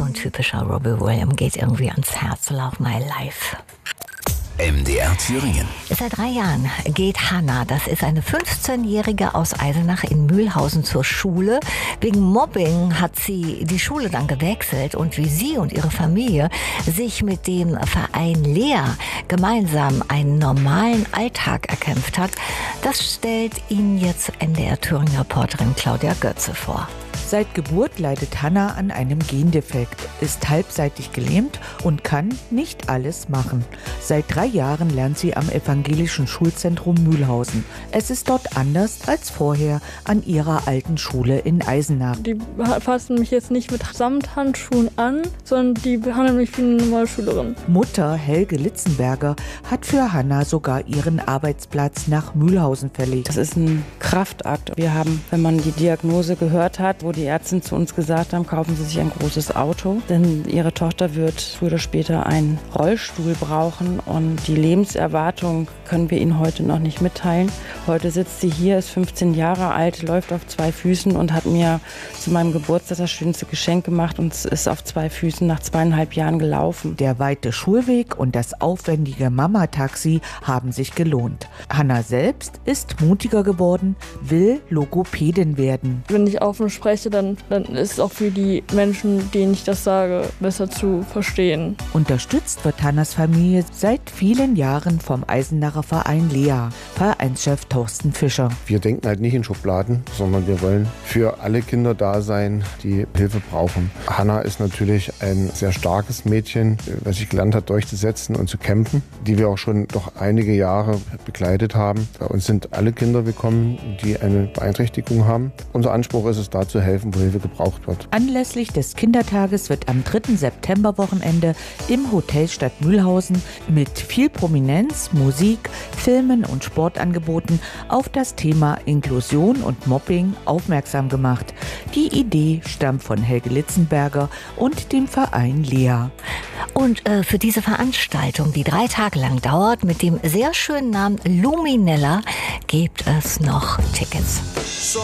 so ein typischer Robbie Williams, geht irgendwie ans Herz. Love My Life. MDR Thüringen. Seit 3 Jahren geht Hanna, das ist eine 15-Jährige aus Eisenach in Mühlhausen, zur Schule. Wegen Mobbing hat sie die Schule dann gewechselt, und wie sie und ihre Familie sich mit dem Verein Lea gemeinsam einen normalen Alltag erkämpft hat, das stellt Ihnen jetzt MDR Thüringen-Reporterin Claudia Götze vor. Seit Geburt leidet Hanna an einem Gendefekt, ist halbseitig gelähmt und kann nicht alles machen. Seit 3 Jahren lernt sie am Evangelischen Schulzentrum Mühlhausen. Es ist dort anders als vorher an ihrer alten Schule in Eisenach. Die fassen mich jetzt nicht mit Samthandschuhen an, sondern die behandeln mich wie eine normale Schülerin. Mutter Helge Litzenberger hat für Hanna sogar ihren Arbeitsplatz nach Mühlhausen verlegt. Das ist ein Kraftakt. Wir haben, wenn man die Diagnose gehört hat, wo die Ärzte zu uns gesagt haben, kaufen Sie sich ein großes Auto, denn Ihre Tochter wird früher oder später einen Rollstuhl brauchen, und die Lebenserwartung können wir Ihnen heute noch nicht mitteilen. Heute sitzt sie hier, ist 15 Jahre alt, läuft auf 2 Füßen und hat mir zu meinem Geburtstag das schönste Geschenk gemacht und ist auf 2 Füßen nach 2,5 Jahren gelaufen. Der weite Schulweg und das aufwendige Mama-Taxi haben sich gelohnt. Hanna selbst ist mutiger geworden, will Logopädin werden. Wenn ich offen spreche, dann ist es auch für die Menschen, denen ich das sage, besser zu verstehen. Unterstützt wird Hannas Familie seit vielen Jahren vom Eisenacher Verein Lea. Vereinschef Thorsten Fischer. Wir denken halt nicht in Schubladen, sondern wir wollen für alle Kinder da sein, die Hilfe brauchen. Hanna ist natürlich ein sehr starkes Mädchen, was sich gelernt hat, durchzusetzen und zu kämpfen, die wir auch schon doch einige Jahre begleitet haben. Bei uns sind alle Kinder willkommen, die eine Beeinträchtigung haben. Unser Anspruch ist es, da zu helfen, wo Hilfe gebraucht wird. Anlässlich des Kindertages wird am 3. Septemberwochenende im Hotel Stadt Mühlhausen mit viel Prominenz, Musik, Filmen und Sportangeboten auf das Thema Inklusion und Mobbing aufmerksam gemacht. Die Idee stammt von Helge Litzenberger und dem Verein Lea. Und für diese Veranstaltung, die 3 Tage lang dauert, mit dem sehr schönen Namen Luminella, gibt es noch Tickets.